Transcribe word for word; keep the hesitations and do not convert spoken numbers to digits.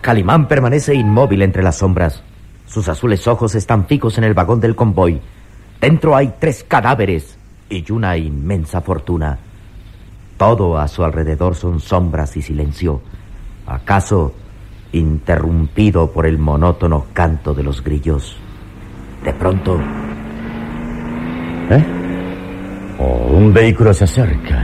Calimán permanece inmóvil entre las sombras. Sus azules ojos están fijos en el vagón del convoy. Dentro hay tres cadáveres y una inmensa fortuna. Todo a su alrededor son sombras y silencio, acaso interrumpido por el monótono canto de los grillos. De pronto... ¿Eh? Oh, un vehículo se acerca.